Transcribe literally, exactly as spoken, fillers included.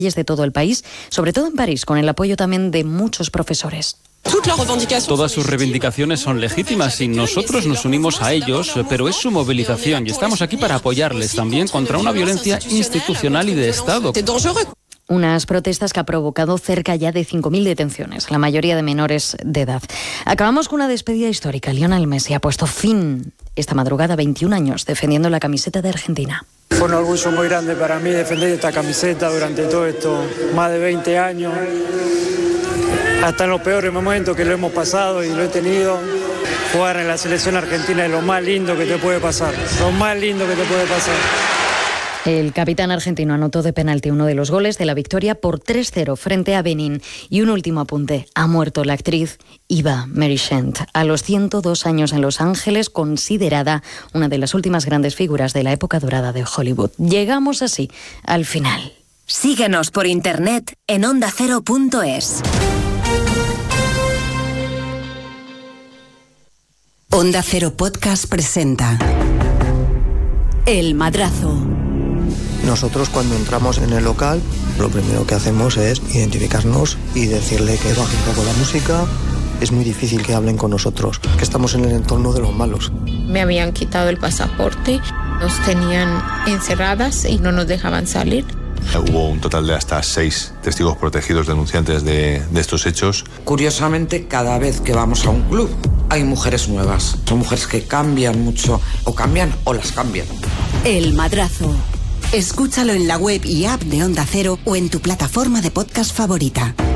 de todo el país, sobre todo en París, con el apoyo también de muchos profesores. Todas sus reivindicaciones son legítimas y nosotros nos unimos a ellos, pero es su movilización y estamos aquí para apoyarles también contra una violencia institucional y de Estado. Unas protestas que ha provocado cerca ya de cinco mil detenciones, la mayoría de menores de edad. Acabamos con una despedida histórica. Lionel Messi ha puesto fin esta madrugada a veintiún años defendiendo la camiseta de Argentina. Fue un orgullo muy grande para mí defender esta camiseta durante todo esto, más de veinte años. Hasta en los peores momentos que lo hemos pasado y lo he tenido, jugar en la selección argentina es lo más lindo que te puede pasar, lo más lindo que te puede pasar. El capitán argentino anotó de penalti uno de los goles de la victoria por tres cero frente a Benín. Y un último apunte, ha muerto la actriz Eva Marichand a los ciento dos años en Los Ángeles, considerada una de las últimas grandes figuras de la época dorada de Hollywood. Llegamos así al final. Síguenos por internet en onda cero punto es. Onda Cero Podcast presenta El Madrazo. Nosotros cuando entramos en el local, lo primero que hacemos es identificarnos y decirle que baje un poco la música. Es muy difícil que hablen con nosotros, que estamos en el entorno de los malos. Me habían quitado el pasaporte, nos tenían encerradas y no nos dejaban salir. Hubo un total de hasta seis testigos protegidos denunciantes de, de estos hechos. Curiosamente, cada vez que vamos a un club hay mujeres nuevas. Son mujeres que cambian mucho, o cambian o las cambian. El Madrazo. Escúchalo en la web y app de Onda Cero o en tu plataforma de podcast favorita.